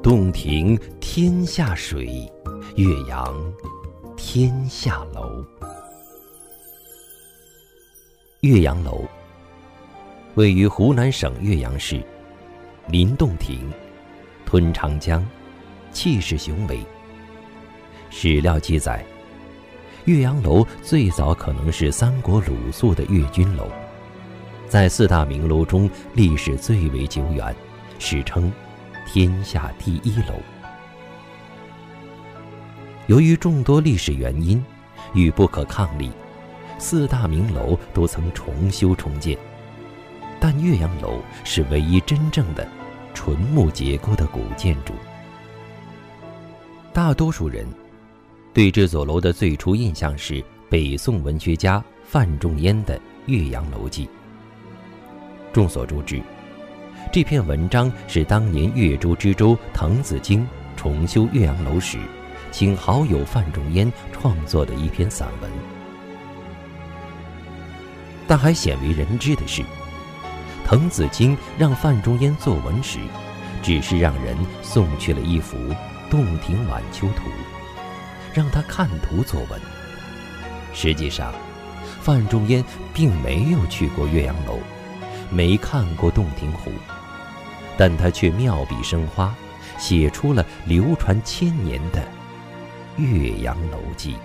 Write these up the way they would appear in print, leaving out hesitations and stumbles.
洞庭天下水，岳阳天下楼。岳阳楼位于湖南省岳阳市，临洞庭，吞长江，气势雄伟。史料记载，岳阳楼最早可能是三国鲁肃的岳军楼，在四大名楼中历史最为久远，史称天下第一楼。由于众多历史原因与不可抗力，四大名楼都曾重修重建，但岳阳楼是唯一真正的纯木结构的古建筑。大多数人对这座楼的最初印象是北宋文学家范仲淹的《岳阳楼记》。众所周知，这篇文章是当年岳州知州滕子京重修岳阳楼时，请好友范仲淹创作的一篇散文。但还鲜为人知的是，滕子京让范仲淹作文时，只是让人送去了一幅《洞庭晚秋图》，让他看图作文。实际上，范仲淹并没有去过岳阳楼，没看过洞庭湖，但他却妙笔生花，写出了流传千年的《岳阳楼记》。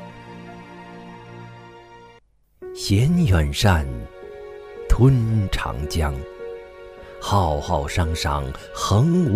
衔远山，吞长江，浩浩汤汤，横无